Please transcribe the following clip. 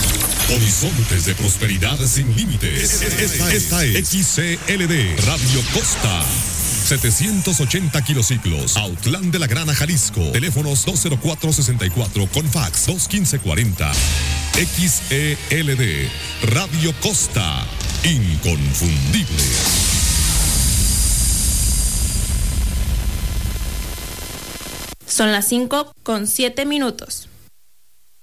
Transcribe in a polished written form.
Horizontes de prosperidad sin límites. Esta es XCLD Radio Costa. 780 kilociclos, Autlán de la Grana, Jalisco. Teléfonos 204-64 con fax 215-40. XELD Radio Costa, inconfundible. Son las 5:07.